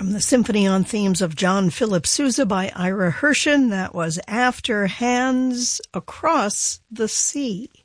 From the Symphony on Themes of John Philip Sousa by Ira Hershen, that was After Hands Across the Sea.